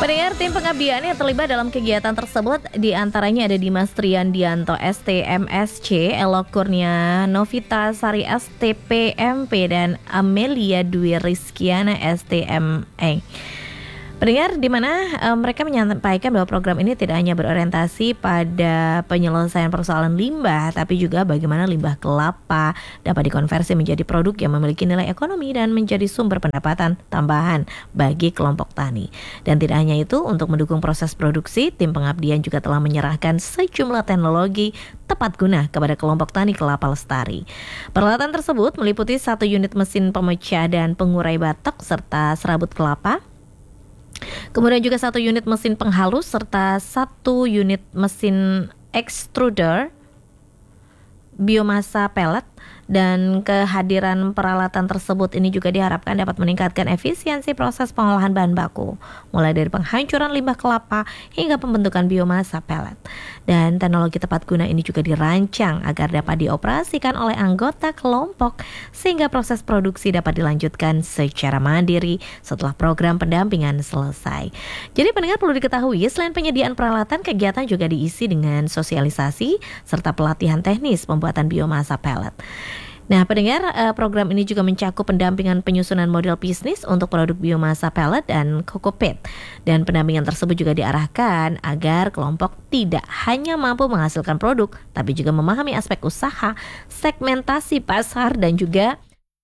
Pendengar, tim pengabdian yang terlibat dalam kegiatan tersebut diantaranya ada Dimas Triandianto STMSC, Elok Kurnia Novita Sari STPMP, dan Amelia Dwi Rizkiana STME. Pendengar, di mana mereka menyampaikan bahwa program ini tidak hanya berorientasi pada penyelesaian persoalan limbah, tapi juga bagaimana limbah kelapa dapat dikonversi menjadi produk yang memiliki nilai ekonomi dan menjadi sumber pendapatan tambahan bagi kelompok tani. Dan tidak hanya itu, untuk mendukung proses produksi, tim pengabdian juga telah menyerahkan sejumlah teknologi tepat guna kepada kelompok tani kelapa lestari. Peralatan tersebut meliputi 1 unit mesin pemecah dan pengurai batok serta serabut kelapa. Kemudian juga 1 unit mesin penghalus serta 1 unit mesin extruder biomasa pellet. Dan kehadiran peralatan tersebut ini juga diharapkan dapat meningkatkan efisiensi proses pengolahan bahan baku, mulai dari penghancuran limbah kelapa hingga pembentukan biomasa pellet. Dan teknologi tepat guna ini juga dirancang agar dapat dioperasikan oleh anggota kelompok sehingga proses produksi dapat dilanjutkan secara mandiri setelah program pendampingan selesai. Jadi pendengar, perlu diketahui, selain penyediaan peralatan, kegiatan juga diisi dengan sosialisasi serta pelatihan teknis pembuatan biomasa pellet. Nah, pendengar, program ini juga mencakup pendampingan penyusunan model bisnis untuk produk biomasa pellet dan kokopit. Dan pendampingan tersebut juga diarahkan agar kelompok tidak hanya mampu menghasilkan produk, tapi juga memahami aspek usaha, segmentasi pasar, dan juga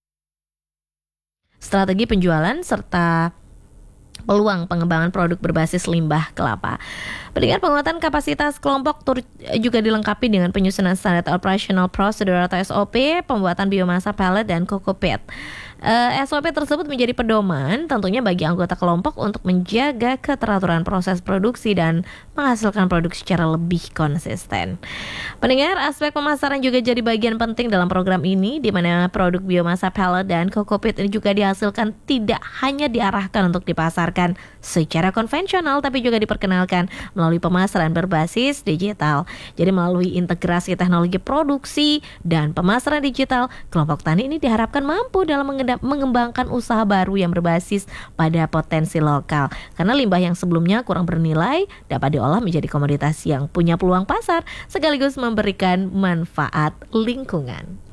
strategi penjualan serta peluang pengembangan produk berbasis limbah kelapa. Pendengar, penguatan kapasitas kelompok juga dilengkapi dengan penyusunan standar operational procedure atau SOP pembuatan biomasa pellet dan kokopit. SOP tersebut menjadi pedoman tentunya bagi anggota kelompok untuk menjaga keteraturan proses produksi dan menghasilkan produk secara lebih konsisten. Pendengar, aspek pemasaran juga jadi bagian penting dalam program ini, di mana produk biomasa pellet dan kokopit ini juga dihasilkan tidak hanya diarahkan untuk dipasarkan secara konvensional, tapi juga diperkenalkan melalui pemasaran berbasis digital. Jadi melalui integrasi teknologi produksi dan pemasaran digital, kelompok tani ini diharapkan mampu dalam mengembangkan usaha baru yang berbasis pada potensi lokal. Karena limbah yang sebelumnya kurang bernilai dapat diolah menjadi komoditas yang punya peluang pasar sekaligus memberikan manfaat lingkungan.